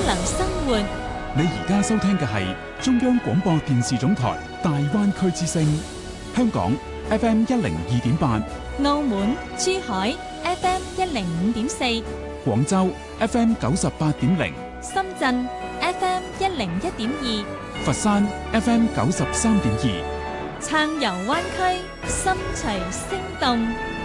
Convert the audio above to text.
能生活。 你而家收聽嘅係中央廣播電視總台大灣區之聲，香港 FM 102.8， 澳門、珠海 FM 105.4， 廣州 FM 98.0， 深圳 FM 101.2， 佛山 FM 93.2， 撐遊灣區，心隨聲動。